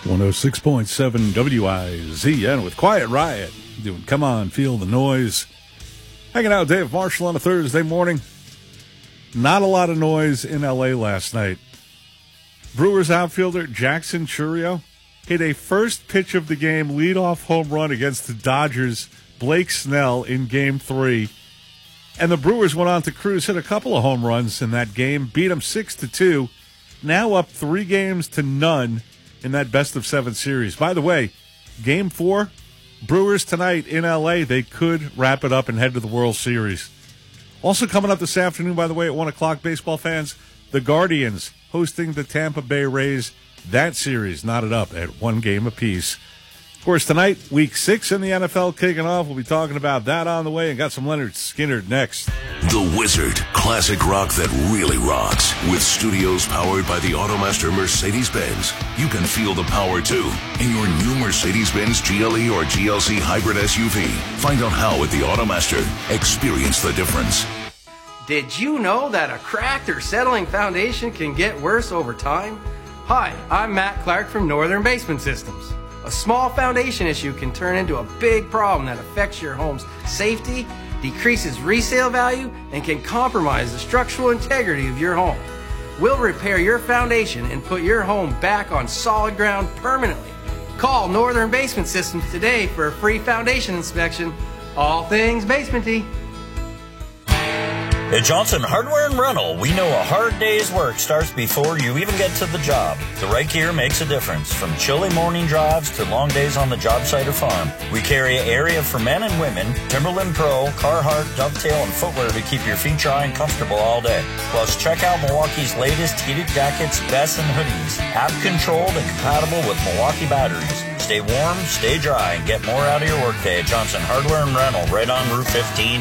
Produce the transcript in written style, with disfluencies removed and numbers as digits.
106.7 WIZN with Quiet Riot doing Come On, Feel the Noise. Hanging out with Dave Marshall on a Thursday morning. Not a lot of noise in L.A. last night. Brewers outfielder Jackson Chourio hit a first pitch of the game leadoff home run against the Dodgers' Blake Snell in Game 3. And the Brewers went on to cruise, hit a couple of home runs in that game, beat them 6-2, now up 3-0 in that best-of-7 series. By the way, Game 4, Brewers tonight in L.A., they could wrap it up and head to the World Series. Also coming up this afternoon, by the way, at 1 o'clock, baseball fans, the Guardians hosting the Tampa Bay Rays. That series knotted up at 1 game apiece. Of course, tonight, Week 6 in the NFL kicking off. We'll be talking about that on the way and got some Leonard Skinner next. The Wizard, classic rock that really rocks. With studios powered by the Automaster Mercedes-Benz. You can feel the power, too, in your new Mercedes-Benz GLE or GLC hybrid SUV. Find out how at the Automaster. Experience the difference. Did you know that a cracked or settling foundation can get worse over time? Hi, I'm Matt Clark from Northern Basement Systems. A small foundation issue can turn into a big problem that affects your home's safety, decreases resale value, and can compromise the structural integrity of your home. We'll repair your foundation and put your home back on solid ground permanently. Call Northern Basement Systems today for a free foundation inspection. All things basementy. At Johnson Hardware and Rental, we know a hard day's work starts before you even get to the job. The right gear makes a difference, from chilly morning drives to long days on the job site or farm. We carry area for men and women, Timberland Pro, Carhartt, Dovetail, and footwear to keep your feet dry and comfortable all day. Plus, check out Milwaukee's latest heated jackets, vests, and hoodies. App-controlled and compatible with Milwaukee batteries. Stay warm, stay dry, and get more out of your workday at Johnson Hardware and Rental, right on Route 15